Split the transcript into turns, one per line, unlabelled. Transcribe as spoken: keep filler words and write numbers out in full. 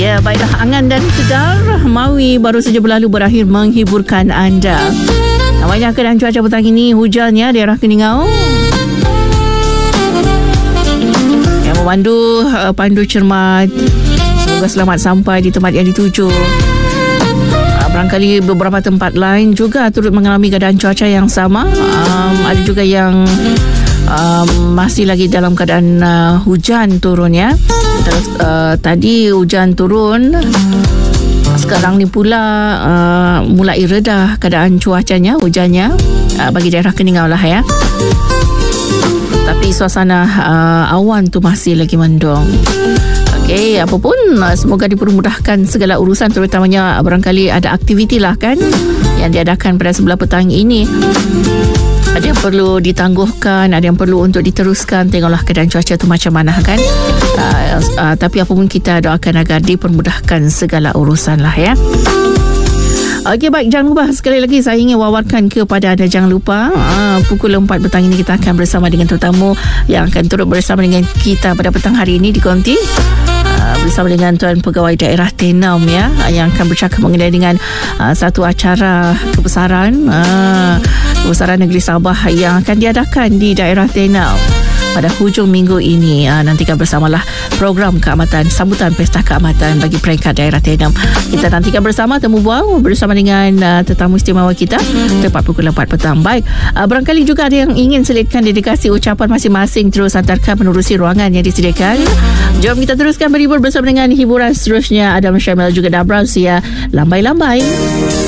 Ya, baiklah, angan dan sedar, Maui baru saja berlalu berakhir menghiburkan anda. Namanya keadaan cuaca petang ini, hujannya daerah Keningau yang memandu uh, pandu cermat. Semoga selamat sampai di tempat yang dituju. Uh, barangkali beberapa tempat lain juga turut mengalami keadaan cuaca yang sama. Um, ada juga yang um, masih lagi dalam keadaan uh, hujan turun ya. Terus uh, tadi hujan turun, sekarang ni pula uh, mulai reda keadaan cuacanya, hujannya uh, bagi daerah Keningau lah ya. Tapi suasana uh, awan tu masih lagi mendung. Okey, apapun, uh, semoga dipermudahkan segala urusan, terutamanya uh, barangkali ada aktiviti lah kan yang diadakan pada sebelah petang ini. Ada yang perlu ditangguhkan, ada yang perlu untuk diteruskan. Tengoklah keadaan cuaca tu macam mana kan. Uh, uh, tapi apapun, kita doakan agar dipermudahkan segala urusan lah ya. Okey, baik, jangan lupa sekali lagi saya ingin wawarkan kepada anda, jangan lupa uh, pukul empat petang ini kita akan bersama dengan tetamu yang akan turut bersama dengan kita pada petang hari ini di Konti. Uh, bersama dengan Tuan Pegawai Daerah Tenom ya, yang akan bercakap mengenai dengan uh, satu acara kebesaran uh, kebesaran negeri Sabah yang akan diadakan di daerah Tenom pada hujung minggu ini. Uh, nantikan bersamalah program keamatan, sambutan pesta keamatan bagi peringkat daerah Tenom. Kita nantikan bersama temu bual bersama dengan uh, tetamu istimewa kita tepat pukul empat petang. Baik, uh, barangkali juga ada yang ingin selitkan dedikasi ucapan masing-masing, terus hantarkan menerusi ruangan yang disediakan. Jom kita teruskan berhibur bersama dengan hiburan seterusnya. Adam Syamil juga Dabra Sia, Lambai-Lambai.